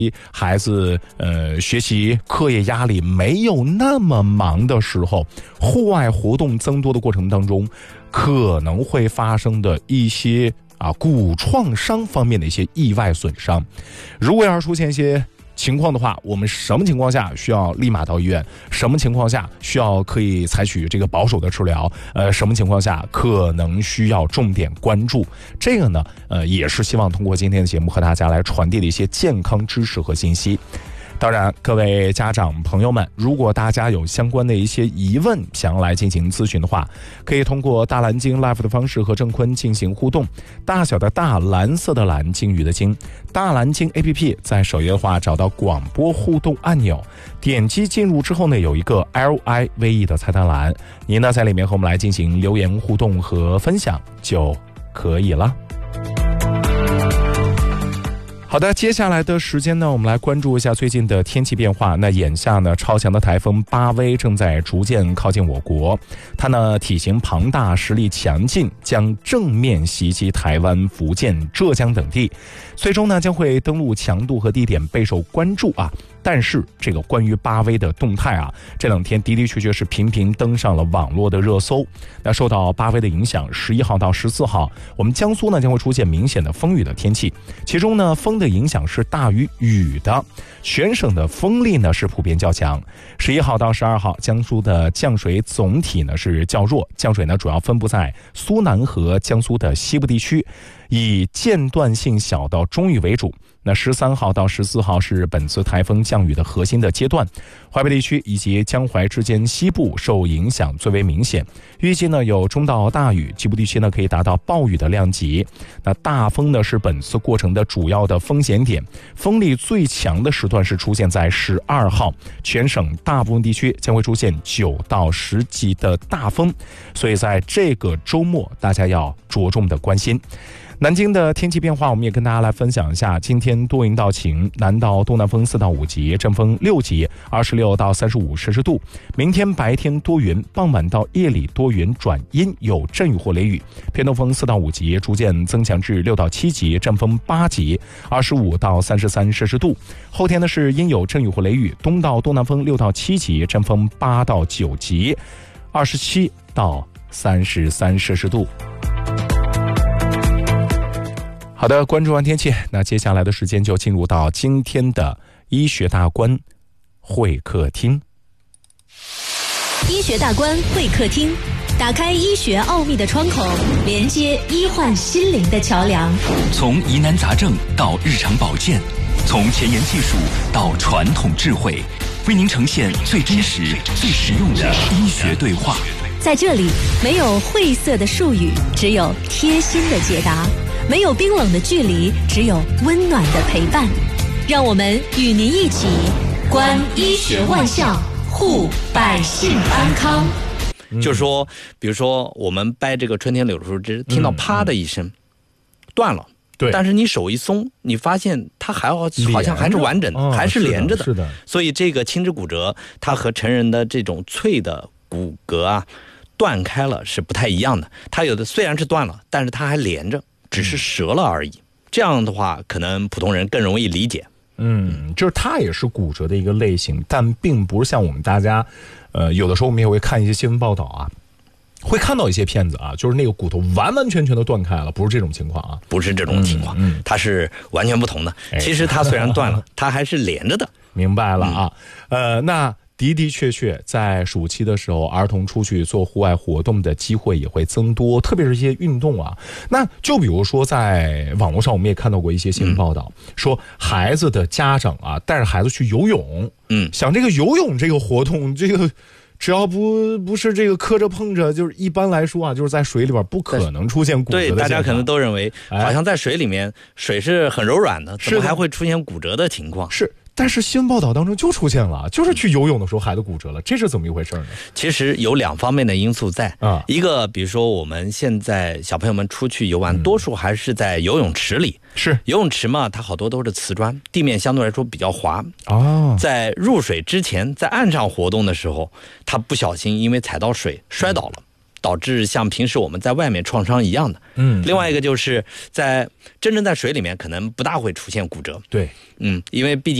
孩子学习课业压力没有那么忙的时候，户外活动增多的过程当中，可能会发生的一些骨创伤方面的一些意外损伤。如果要是出现一些情况的话，我们什么情况下需要立马到医院？什么情况下需要可以采取这个保守的治疗？什么情况下可能需要重点关注？这个呢，也是希望通过今天的节目和大家来传递的一些健康知识和信息。当然，各位家长朋友们，如果大家有相关的一些疑问想要来进行咨询的话，可以通过大蓝鲸 Live 的方式和郑坤进行互动。大小的大，蓝色的蓝，鲸鱼的鲸，大蓝鲸 APP 在首页的话找到广播互动按钮，点击进入之后呢，有一个 LIVE 的菜单栏，您呢在里面和我们来进行留言互动和分享就可以了。好的，接下来的时间呢，我们来关注一下最近的天气变化。那眼下呢，超强的台风巴威正在逐渐靠近我国，它呢体型庞大，实力强劲，将正面袭击台湾、福建、浙江等地，最终呢将会登陆强度和地点备受关注啊。但是这个关于巴威的动态这两天的确是频频登上了网络的热搜。那受到巴威的影响，11号到14号，我们江苏呢将会出现明显的风雨的天气，其中呢风的影响是大于雨的，全省的风力呢是普遍较强。11号到12号，江苏的降水总体呢是较弱，降水呢主要分布在苏南和江苏的西部地区，以间断性小到中雨为主。那13号到14号是本次台风降雨的核心的阶段，淮北地区以及江淮之间西部受影响最为明显，预计呢有中到大雨，局部地区呢可以达到暴雨的量级。那大风呢是本次过程的主要的风险点，风力最强的时段是出现在12号，全省大部分地区将会出现9到10级的大风，所以在这个周末大家要着重的关心。南京的天气变化，我们也跟大家来分享一下。今天多云到晴，南到东南风4到5级，阵风6级，26到35摄氏度。明天白天多云，傍晚到夜里多云转阴，有阵雨或雷雨，偏东风4到5级，逐渐增强至6到7级，阵风8级，25到33摄氏度。后天呢是阴有阵雨或雷雨，东到东南风6到7级，阵风8到9级，27到33摄氏度。好的，关注完天气，那接下来的时间就进入到今天的医学大观会客厅。 医学大观会客厅，打开医学奥秘的窗口，连接医患心灵的桥梁。 从疑难杂症到日常保健，从前沿技术到传统智慧，为您呈现最真实、最实用的医学对话。 在这里，没有晦涩的术语，只有贴心的解答。没有冰冷的距离，只有温暖的陪伴。让我们与您一起观医学万象，护百姓安康。 就是说，比如说我们掰这个春天柳树枝，听到啪的一声，断了。 对， 但是你手一松，你发现它好像还是完整的，还是连着的。 是的。 所以这个轻指骨折，它和成人的这种脆的骨骼断开了是不太一样的。它有的虽然是断了，但是它还连着。只是折了而已，这样的话可能普通人更容易理解。 就是它也是骨折的一个类型，但并不是像我们大家，有的时候我们也会看一些新闻报道会看到一些片子就是那个骨头完完全全的断开了，不是这种情况不是这种情况，它是完全不同的。其实它虽然断了，它还是连着的。 明白了那的确在暑期的时候，儿童出去做户外活动的机会也会增多，特别是一些运动那就比如说在网络上我们也看到过一些新闻报道，说孩子的家长带着孩子去游泳，想这个游泳这个活动，这个只要不是这个磕着碰着，就是一般来说就是在水里边不可能出现骨折的现象。 对，大家可能都认为好像在水里面，水是很柔软的，怎么还会出现骨折的情况？ 是。但是新闻报道当中就出现了，就是去游泳的时候孩子骨折了，这是怎么一回事呢？ 其实有2方面的因素在一个比如说我们现在小朋友们出去游玩，多数还是在游泳池里。 是游泳池嘛，它好多都是瓷砖，地面相对来说比较滑在入水之前，在岸上活动的时候，他不小心因为踩到水摔倒了， 导致像平时我们在外面创伤一样的。另外一个就是真正在水里面可能不大会出现骨折。 对， 因为毕竟